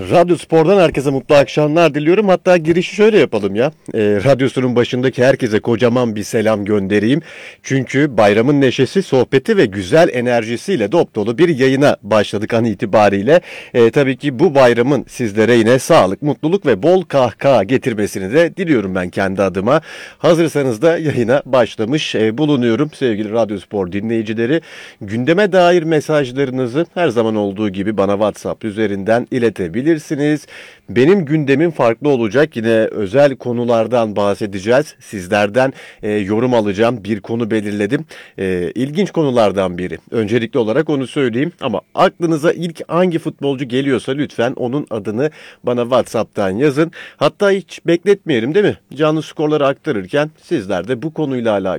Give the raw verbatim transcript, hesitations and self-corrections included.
Radyo Spor'dan herkese mutlu akşamlar diliyorum. Hatta girişi şöyle yapalım ya. E, radyosunun başındaki herkese kocaman bir selam göndereyim. Çünkü bayramın neşesi, sohbeti ve güzel enerjisiyle dop dolu bir yayına başladık an itibariyle. E, tabii ki bu bayramın sizlere yine sağlık, mutluluk ve bol kahkaha getirmesini de diliyorum ben kendi adıma. Hazırsanız da yayına başlamış e, bulunuyorum sevgili Radyo Spor dinleyicileri. Gündeme dair mesajlarınızı her zaman olduğu gibi bana WhatsApp üzerinden iletebilirsiniz. Benim gündemim farklı olacak. Yine özel konulardan bahsedeceğiz. Sizlerden e, yorum alacağım. Bir konu belirledim. E, ilginç konulardan biri. Öncelikli olarak onu söyleyeyim. Ama aklınıza ilk hangi futbolcu geliyorsa lütfen onun adını bana WhatsApp'tan yazın. Hatta hiç bekletmeyelim değil mi? Canlı skorları aktarırken sizler de bu konuyla alakalı